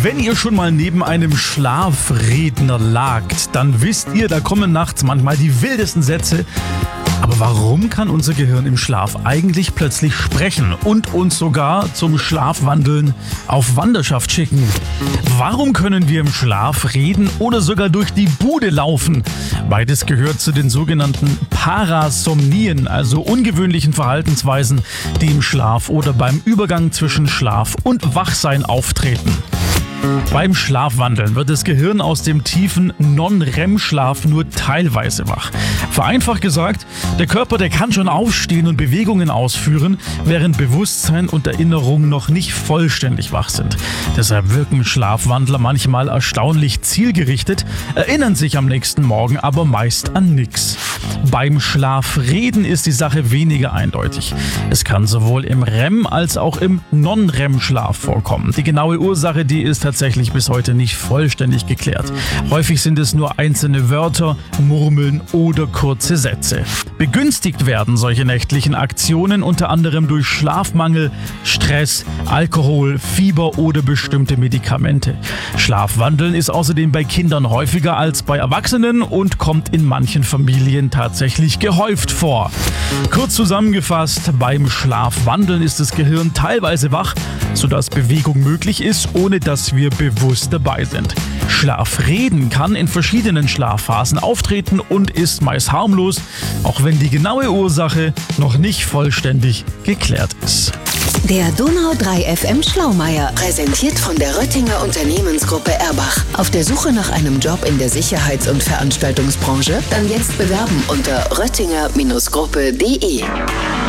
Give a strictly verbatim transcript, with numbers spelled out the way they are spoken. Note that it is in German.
Wenn ihr schon mal neben einem Schlafredner lagt, dann wisst ihr, da kommen nachts manchmal die wildesten Sätze. Aber warum kann unser Gehirn im Schlaf eigentlich plötzlich sprechen und uns sogar zum Schlafwandeln auf Wanderschaft schicken? Warum können wir im Schlaf reden oder sogar durch die Bude laufen? Beides gehört zu den sogenannten Parasomnien, also ungewöhnlichen Verhaltensweisen, die im Schlaf oder beim Übergang zwischen Schlaf und Wachsein auftreten. Beim Schlafwandeln wird das Gehirn aus dem tiefen Non-R E M-Schlaf nur teilweise wach. Vereinfacht gesagt, der Körper, der kann schon aufstehen und Bewegungen ausführen, während Bewusstsein und Erinnerung noch nicht vollständig wach sind. Deshalb wirken Schlafwandler manchmal erstaunlich zielgerichtet, erinnern sich am nächsten Morgen aber meist an nichts. Beim Schlafreden ist die Sache weniger eindeutig. Es kann sowohl im R E M als auch im Non-R E M-Schlaf vorkommen. Die genaue Ursache, die ist tatsächlich bis heute nicht vollständig geklärt. Häufig sind es nur einzelne Wörter, Murmeln oder kurze Sätze. Begünstigt werden solche nächtlichen Aktionen unter anderem durch Schlafmangel, Stress, Alkohol, Fieber oder bestimmte Medikamente. Schlafwandeln ist außerdem bei Kindern häufiger als bei Erwachsenen und kommt in manchen Familien tatsächlich gehäuft vor. Kurz zusammengefasst, beim Schlafwandeln ist das Gehirn teilweise wach, sodass Bewegung möglich ist, ohne dass wir bewusst dabei sind. Schlafreden kann in verschiedenen Schlafphasen auftreten und ist meist harmlos, auch wenn die genaue Ursache noch nicht vollständig geklärt ist. Der Donau drei F M Schlaumeier, präsentiert von der Röttinger Unternehmensgruppe Erbach. Auf der Suche nach einem Job in der Sicherheits- und Veranstaltungsbranche? Dann jetzt bewerben unter röttinger Gruppe punkt de.